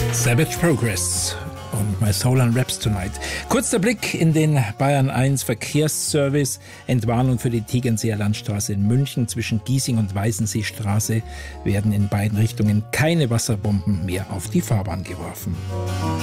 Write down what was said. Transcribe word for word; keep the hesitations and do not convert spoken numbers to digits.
Savage Progress und My Soul on Raps Tonight. Kurzer Blick in den Bayern eins Verkehrsservice. Entwarnung für die Tegernseer Landstraße in München. Zwischen Giesing und Weißenseestraße werden in beiden Richtungen keine Wasserbomben mehr auf die Fahrbahn geworfen.